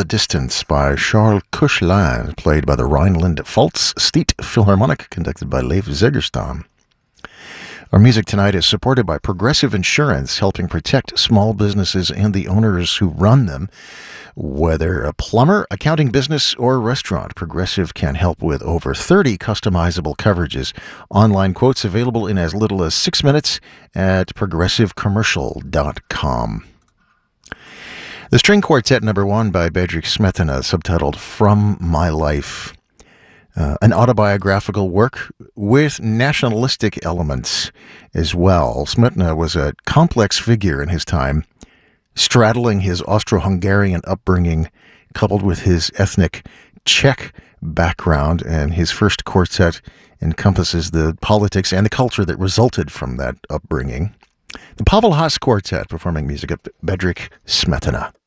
Distance by Charles Koechlin, played by the Rhineland-Pfalz State Philharmonic, conducted by Leif Zegerstam. Our music tonight is supported by Progressive Insurance, helping protect small businesses and the owners who run them. Whether a plumber, accounting business, or restaurant, Progressive can help with over 30 customizable coverages. Online quotes available in as little as 6 minutes at progressivecommercial.com. The String Quartet No. 1 by Bedřich Smetana, subtitled From My Life. An autobiographical work with nationalistic elements as well. Smetana was a complex figure in his time, straddling his Austro-Hungarian upbringing coupled with his ethnic Czech background, and his first quartet encompasses the politics and the culture that resulted from that upbringing. The Pavel Haas Quartet performing music of Bedřich Smetana.